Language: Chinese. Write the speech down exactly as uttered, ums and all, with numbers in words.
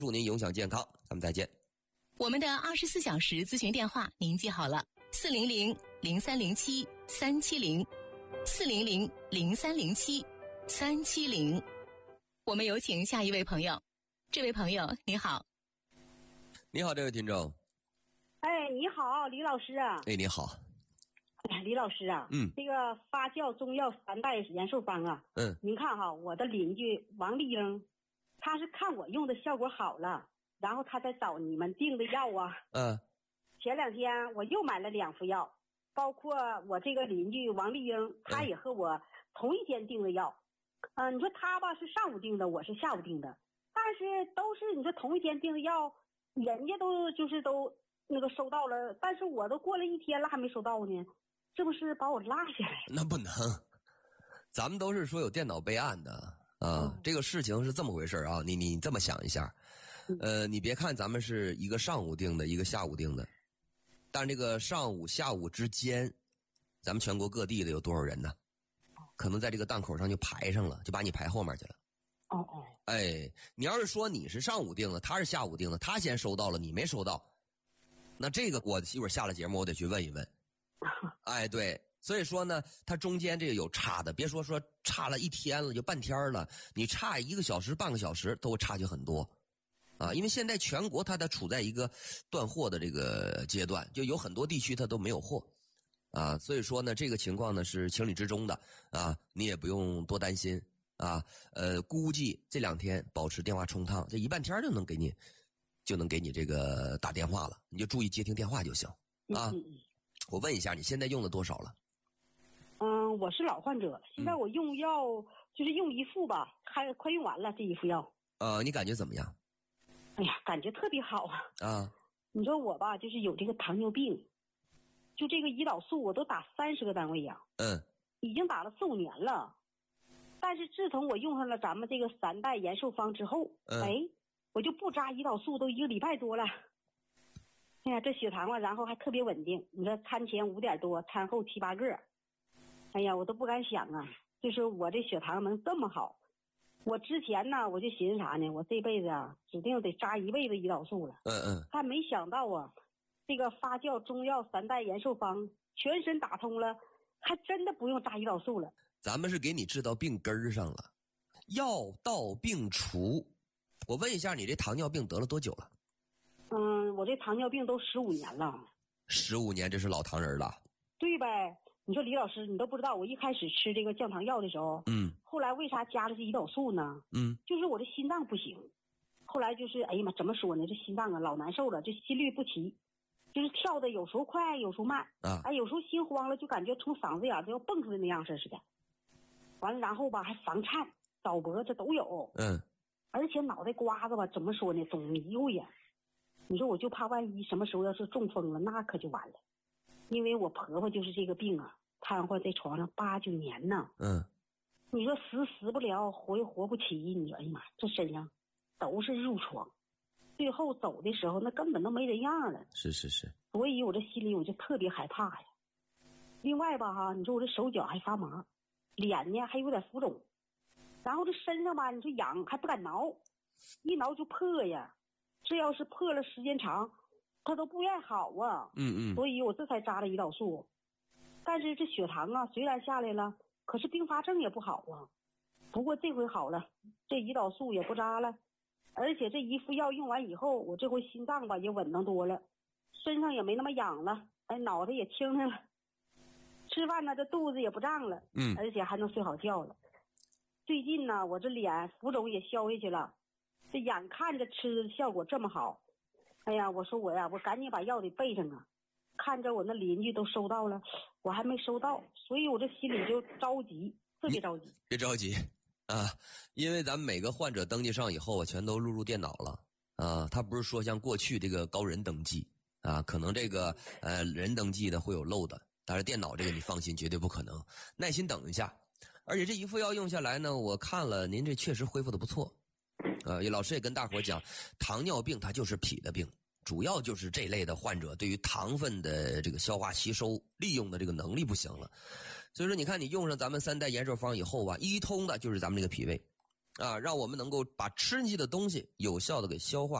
祝您影响健康，咱们再见。 我们的二十四小时咨询电话您记好了，四零零零三零七三七零，四零零零三零七三七零。我们有请下一位朋友。这位朋友你好。 你好，这位听众。 哎，你好，李老师啊。 哎，你好。 哎，李老师啊， 嗯， 这个发酵中药三代延寿方啊， 嗯， 您看哈，我的邻居王丽英，他是看我用的效果好了，然后他再找你们订的药啊。 嗯， 前两天我又买了两副药，包括我这个邻居王丽英，他也和我同一天订的药。嗯、呃，你说他吧是上午订的，我是下午订的，但是都是你说同一天订的药，人家都就是都那个收到了，但是我都过了一天了还没收到呢，这不是把我落下来？ 那不能，咱们都是说有电脑备案的啊、嗯。这个事情是这么回事啊，你你这么想一下，呃，你别看咱们是一个上午定的，一个下午定的，但这个上午下午之间，咱们全国各地的有多少人呢？可能在这个档口上就排上了，就把你排后面去了。 哦哦， 哎，你要是说你是上午定的，他是下午定的，他先收到了，你没收到，那这个我一会儿下了节目我得去问一问。哎，对，所以说呢，它中间这个有差的，别说说差了一天了，就半天了，你差一个小时、半个小时都差距很多啊。因为现在全国它在处在一个断货的这个阶段，就有很多地区它都没有货啊。所以说呢，这个情况呢是情理之中的啊，你也不用多担心啊。呃，估计这两天保持电话充烫，这一半天就能给你就能给你这个打电话了，你就注意接听电话就行啊。 嗯我问一下，你现在用了多少了？ 嗯，我是老患者，现在我用药、嗯、就是用一副吧，还快用完了这一副药。 呃，你感觉怎么样？ 哎呀，感觉特别好啊！ 啊， 你说我吧，就是有这个糖尿病，就这个胰岛素我都打三十个单位呀。 嗯， 已经打了四五年了，但是自从我用上了咱们这个三代延寿方之后，嗯、哎，我就不扎胰岛素都一个礼拜多了。哎呀，这血糖啊，然后还特别稳定。你说餐前五点多，餐后七八个。哎呀，我都不敢想啊，就是我这血糖能这么好。我之前呢，我就寻思啥呢？我这辈子啊，指定得扎一辈子胰岛素了。 嗯嗯。 但没想到啊，这个发酵中药三代延寿方全身打通了，还真的不用扎胰岛素了。 咱们是给你治到病根上了，药到病除。我问一下，你这糖尿病得了多久了？ 嗯，我这糖尿病都十五年了。 十五年，这是老糖人了。 对呗？你说李老师，你都不知道，我一开始吃这个降糖药的时候， 嗯， 后来为啥加了这胰岛素呢？ 嗯， 就是我的心脏不行，后来就是哎呀妈，怎么说呢？这心脏啊老难受了，这心律不齐，就是跳的有时候快，有时候慢啊， 哎，有时候心慌了，就感觉从嗓子眼就要蹦出来那样式似的。完了，然后吧还房颤、早搏，这都有。 嗯， 而且脑袋瓜子吧，怎么说呢，总迷糊呀。你说我就怕万一什么时候要是中风了，那可就完了。因为我婆婆就是这个病啊，瘫痪在床上八九年呢。 嗯， 你说死死不了，活又活不起，你说哎呀妈，这身上都是褥疮，最后走的时候那根本都没人样了。 是是是。 所以我这心里我就特别害怕呀。另外吧哈，你说我这手脚还发麻，脸呢还有点浮肿，然后这身上吧，你说痒还不敢挠，一挠就破呀。这要是破了时间长，他都不愿好啊。 嗯嗯。 所以我这才扎了胰岛素。但是这血糖啊虽然下来了，可是并发症也不好啊。不过这回好了，这胰岛素也不扎了，而且这一副药用完以后，我这回心脏吧也稳当多了，身上也没那么痒了，哎，脑袋也清醒了，吃饭呢这肚子也不胀了， 嗯， 而且还能睡好觉了。最近呢，我这脸浮肿也消下去了。这眼看着吃的效果这么好，哎呀，我说我呀，我赶紧把药得备上啊！看着我那邻居都收到了，我还没收到，所以我这心里就着急，特别着急。 别着急啊，因为咱们每个患者登记上以后啊，全都录入电脑了啊。他不是说像过去这个高人登记啊，可能这个呃人登记的会有漏的，但是电脑这个你放心，绝对不可能。耐心等一下，而且这一副药用下来呢，我看了您这确实恢复的不错。呃，老师也跟大伙讲，糖尿病它就是脾的病，主要就是这类的患者对于糖分的这个消化吸收利用的这个能力不行了。所以说你看你用上咱们三代延寿方以后啊，一通的就是咱们这个脾胃啊，让我们能够把吃进去的东西有效的给消化。